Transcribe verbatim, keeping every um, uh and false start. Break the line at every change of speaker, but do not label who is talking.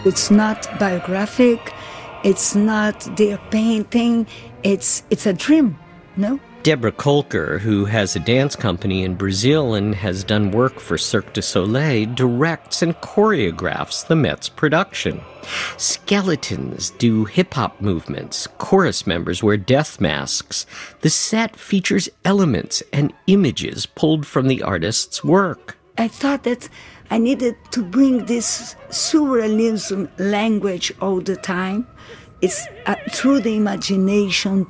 It's not biographic. It's not their painting. It's it's a dream, no?
Deborah Kolker, who has a dance company in Brazil and has done work for Cirque du Soleil, directs and choreographs the Met's production. Skeletons do hip-hop movements. Chorus members wear death masks. The set features elements and images pulled from the artist's work.
I thought that I needed to bring this surrealism language all the time. It's uh, through the imagination,